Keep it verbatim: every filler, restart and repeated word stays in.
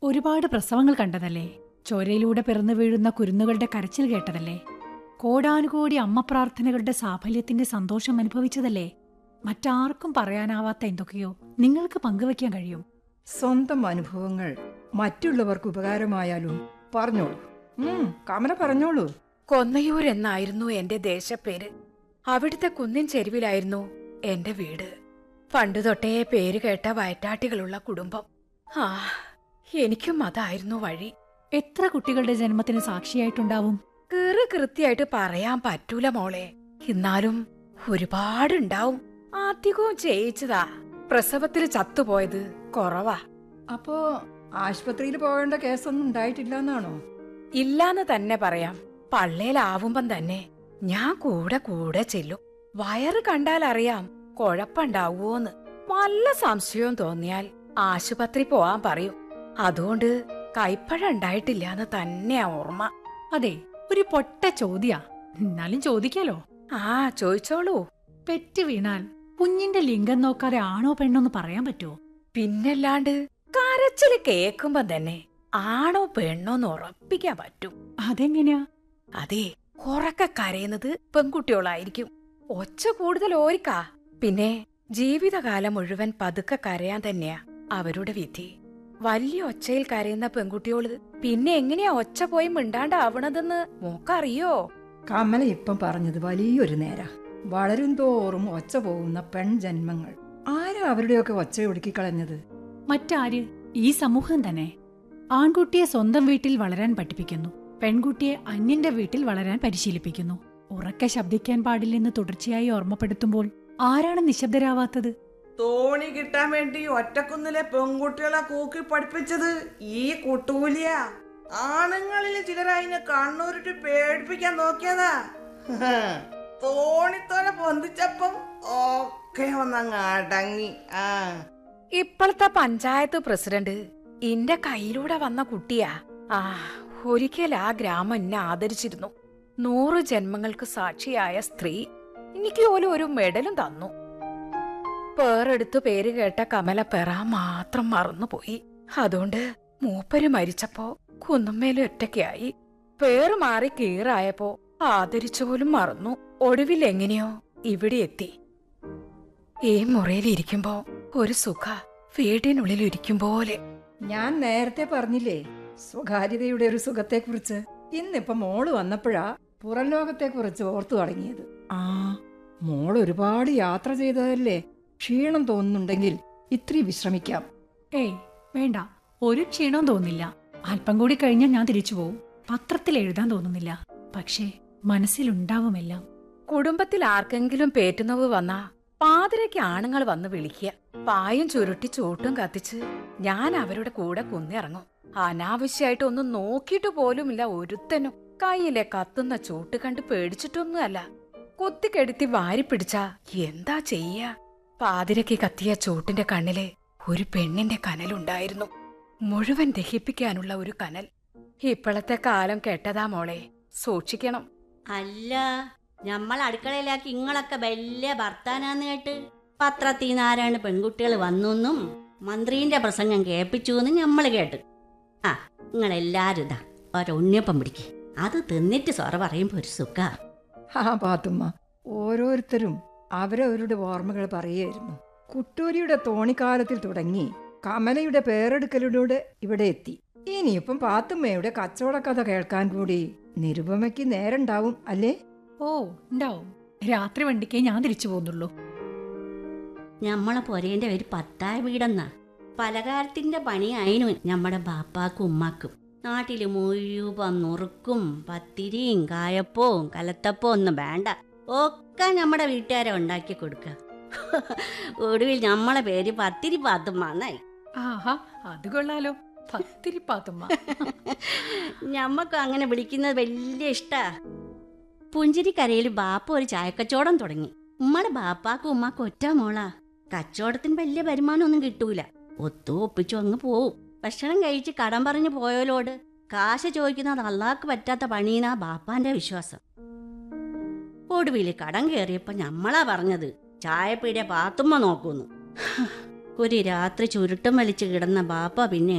ഒരുപാട് പ്രസവങ്ങൾ കണ്ടതല്ലേ? ചോരയിലൂടെ പിറന്നു വീഴുന്ന കുരുന്നുകളുടെ കരച്ചിൽ കേട്ടതല്ലേ? കോടാനുകോടി അമ്മ പ്രാർത്ഥനകളുടെ സാഫല്യത്തിന്റെ സന്തോഷം അനുഭവിച്ചതല്ലേ? മറ്റാർക്കും പറയാനാവാത്ത എന്തൊക്കെയോ നിങ്ങൾക്ക് പങ്കുവെക്കാൻ കഴിയും. സ്വന്തം അനുഭവങ്ങൾ മറ്റുള്ളവർക്ക് ഉപകാരമായാലും പറഞ്ഞോളൂ. ഉം കമല പറഞ്ഞോളൂ. കൊന്നയൂർ എന്നായിരുന്നു എന്റെ ദേശപ്പേര്. അവിടുത്തെ കുന്നിൻ ചെരുവിലായിരുന്നു എന്റെ വീട്. പണ്ടു തൊട്ടേ പേര് കേട്ട വയറ്റാട്ടികളുള്ള കുടുംബം. ആ എനിക്കും അതായിരുന്നു വഴി. എത്ര കുട്ടികളുടെ ജന്മത്തിന് സാക്ഷിയായിട്ടുണ്ടാവും? കീറി കൃത്യായിട്ട് പറയാൻ പറ്റൂല മോളെ. എന്നാലും ഒരുപാടുണ്ടാവും. അധികവും ചെയ്യിച്ചതാ. പ്രസവത്തിൽ ചത്തുപോയത് കുറവാ. അപ്പോ ആശുപത്രിയിൽ പോകേണ്ട കേസൊന്നും ഉണ്ടായിട്ടില്ല എന്നാണോ? ഇല്ലാന്ന് തന്നെ പറയാം. പള്ളേലാവുമ്പം തന്നെ ഞാൻ കൂടെ കൂടെ ചെല്ലും. വയറ് കണ്ടാൽ അറിയാം കൊഴപ്പുണ്ടാവൂന്ന്. വല്ല സംശയവും തോന്നിയാൽ ആശുപത്രി പോവാൻ പറയും. അതുകൊണ്ട് കൈപ്പഴ ഉണ്ടായിട്ടില്ലാന്ന് തന്നെയാ ഓർമ്മ. അതെ, ഒരു പൊട്ട ചോദ്യാ, എന്നാലും ചോദിക്കാലോ. ആ ചോദിച്ചോളൂ. പെറ്റ് വീണാൽ കുഞ്ഞിന്റെ ലിംഗം നോക്കാതെ ആണോ പെണ്ണോന്ന് പറയാൻ പറ്റുമോ? പിന്നല്ലാണ്ട് കരച്ചില് കേക്കുമ്പോ തന്നെ ആണോ പെണ്ണോന്ന് ഉറപ്പിക്കാൻ പറ്റും. അതെങ്ങനെയാ? അതെ, ഉറക്കെ കരയുന്നത് പെൺകുട്ടികളായിരിക്കും. ഒച്ച കൂടുതൽ ഓരിക്കാ. പിന്നെ ജീവിതകാലം മുഴുവൻ പതുക്കെ കരയാൻ തന്നെയാ അവരുടെ വിധി. വലിയ ഒച്ചയിൽ കരയുന്ന പെൺകുട്ടിയോള് പിന്നെ എങ്ങനെയാ ഒച്ച പോയി മിണ്ടാണ്ടാവണതെന്ന് മോക്കറിയോ? കമല ഇപ്പം പറഞ്ഞത് വലിയൊരു നേരാ. വളരും തോറും ഒച്ച പോകുന്ന പെൺജന്മങ്ങൾ. ആരാ അവരുടെയൊക്കെ ഒച്ച ഒടുക്കിക്കളഞ്ഞത്? മറ്റാര്? ഈ സമൂഹം തന്നെ. ആൺകുട്ടിയെ സ്വന്തം വീട്ടിൽ വളരാൻ പഠിപ്പിക്കുന്നു, പെൺകുട്ടിയെ അന്യന്റെ വീട്ടിൽ വളരാൻ പരിശീലിപ്പിക്കുന്നു. ഉറക്കെ ശബ്ദിക്കാൻ പാടില്ലെന്ന് തുടർച്ചയായി ഓർമ്മപ്പെടുത്തുമ്പോൾ ആരാണ് നിശബ്ദരാവാത്തത്? തോണി കിട്ടാൻ വേണ്ടി ഒറ്റക്കുന്നിലെ പെൺകുട്ടികളെ കൂക്കി പഠിപ്പിച്ചത് ഈ കുട്ടൂലിയ. ആണുങ്ങളിൽ ചിലരതിനെ കണ്ണൂരിട്ട് പേടിപ്പിക്കാൻ നോക്കിയതാ. തോണിത്തോല പൊന്തിച്ചപ്പം ഒക്കെ ഒന്നങ്ങ് അടങ്ങി. ആ ഇപ്പോഴത്തെ പഞ്ചായത്ത് പ്രസിഡന്റ് ഇന്റെ കയ്യിലൂടെ വന്ന കുട്ടിയാ. ആ ഒരിക്കൽ ആ ഗ്രാമം എന്നെ ആദരിച്ചിരുന്നു. നൂറ് ജന്മങ്ങൾക്ക് സാക്ഷിയായ സ്ത്രീ. എനിക്ക് പോലും ഒരു മെഡലും തന്നു. പേരെടുത്ത് പേര് കേട്ട കമല പെറ മാത്രം മറന്നുപോയി. അതുകൊണ്ട് മൂപ്പര് മരിച്ചപ്പോ കുന്നുമ്മേലും ഒറ്റയ്ക്കായി. പേര് മാറി കീറായപ്പോ ആദരിച്ചു പോലും മറന്നു. ഒടുവിൽ എങ്ങനെയോ ഇവിടെ എത്തി. ഈ മുറിയിലിരിക്കുമ്പോ ഒരു സുഖ വീടിനുള്ളിൽ ഇരിക്കും പോലെ. ഞാൻ നേരത്തെ പറഞ്ഞില്ലേ സ്വകാര്യതയുടെ ഒരു സുഖത്തെക്കുറിച്ച്. ഇന്നിപ്പം മോള് വന്നപ്പോഴാ പുറം ലോകത്തെക്കുറിച്ച് ഓർത്തു തുടങ്ങിയത്. ആ മോൾ ഒരുപാട് യാത്ര ചെയ്തതല്ലേ, ക്ഷീണം തോന്നുന്നുണ്ടെങ്കിൽ ഇത്തിരി വിശ്രമിക്കാം. ഏയ് വേണ്ട, ഒരു ക്ഷീണവും തോന്നില്ല. അല്പം കൂടി കഴിഞ്ഞാൽ ഞാൻ തിരിച്ചു പോവും. പത്രത്തിൽ എഴുതാൻ തോന്നുന്നില്ല, പക്ഷേ മനസ്സിലുണ്ടാവുമെല്ലാം. കുടുംബത്തിൽ ആർക്കെങ്കിലും പേറ്റുന്നവ് വന്നാ പാതിരയ്ക്ക് ആണുങ്ങൾ വന്ന് വിളിക്കുക. പായും ചുരുട്ടി ചൂട്ടും കത്തിച്ച് ഞാൻ അവരുടെ കൂടെ കുന്നിറങ്ങും. അനാവശ്യമായിട്ട് ഒന്നും നോക്കിയിട്ട് പോലുമില്ല ഒരുത്തനും. കയ്യിലെ കത്തുന്ന ചൂട്ട് കണ്ട് പേടിച്ചിട്ടൊന്നുമല്ല. കുത്തിക്കെടുത്തി വാരി പിടിച്ചാ എന്താ ചെയ്യ? പാതിരയ്ക്ക് കത്തിയ ചൂട്ടിന്റെ കണ്ണിലെ ഒരു പെണ്ണിന്റെ കനലുണ്ടായിരുന്നു. മുഴുവൻ ദഹിപ്പിക്കാനുള്ള ഒരു കനൽ. ഇപ്പോഴത്തെ കാലം കെട്ടതാ മോളെ, സൂക്ഷിക്കണം. അല്ല, നമ്മൾ അടുക്കളയിലാക്കി ഇങ്ങളൊക്കെ വലിയ ഭർത്താനാന്ന് കേട്ട് പത്രത്തിൽ നിന്നാരാണ് പെൺകുട്ടികൾ വന്നെന്നും മന്ത്രീന്റെ പ്രസംഗം കേൾപ്പിച്ചു എന്നും നമ്മൾ കേട്ട്. ആ നിങ്ങളെല്ലാരും ഇതാ ഒരൊണ്ണിയപ്പം പിടിക്ക്. അത് തിന്നിട്ട് സൊറ പറയുമ്പോ ഒരു സുഖ. ആ പാത്തുമ്മ, ഓരോരുത്തരും അവരവരുടെ ഓർമ്മകൾ പറയുമായിരുന്നു. കുട്ടൂരിയുടെ തോണിക്കാലത്തിൽ തുടങ്ങി കമലയുടെ പേരെടുക്കലിലൂടെ ഇവിടെ എത്തി. ഇനിയിപ്പം പാത്തുമ്മയുടെ കച്ചവട കഥ കേൾക്കാൻ കൂടി നിരുപമയ്ക്ക് നേരണ്ടാവും അല്ലേ? ഓ ഉണ്ടാവും. രാത്രി വണ്ടിക്കേ ഞാൻ തിരിച്ചു പോകുന്നുള്ളൂ. ഞമ്മളെ പൊരേന്റെ ഒരു പത്തായ വീടെന്നാ. പലകാലത്തിന്റെ പണിയായിരുന്നു ഞമ്മടെ ബാപ്പാക്കും ഉമ്മാക്കും. നാട്ടില് മുഴുവൻ നുറുക്കും പത്തിരിയും കായപ്പവും കലത്തപ്പവും ഒന്നും വേണ്ട, ഒക്കെ നമ്മുടെ വീട്ടുകാരെ ഉണ്ടാക്കി കൊടുക്കുക. ഒടുവിൽ ഞമ്മളെ പേര് പത്തിരി പാത്തുമ്മന്നായി. ആഹാ, അത് കൊള്ളാലോ, പത്തിരി പാത്തുമ്മ. ഞമ്മക്ക് അങ്ങനെ വിളിക്കുന്നത് വലിയ ഇഷ്ടാ. പുഞ്ചിരിക്കരയിൽ ബാപ്പ ഒരു ചായക്കച്ചവടം തുടങ്ങി. ഉമ്മടെ ബാപ്പാക്കും ഉമ്മാക്കും ഒറ്റ മോളാ. കച്ചവടത്തിന് വലിയ വരുമാനമൊന്നും കിട്ടൂല. ഒത്തു ഒപ്പിച്ചു അങ്ങ് പോവും. ഭക്ഷണം കഴിച്ച് കടം പറഞ്ഞു പോയവരോട് കാശ് ചോദിക്കുന്നത് അള്ളാഹ്ക്ക് പറ്റാത്ത പണീനാ ബാപ്പാന്റെ വിശ്വാസം. ഒടുവിൽ കടം കയറിയപ്പോ ഞമ്മളാ പറഞ്ഞത് ചായപ്പീടെ പാത്തുമ്മ നോക്കൂന്ന്. ഒരു രാത്രി ചുരുട്ടം വലിച്ചു കിടന്ന ബാപ്പ പിന്നെ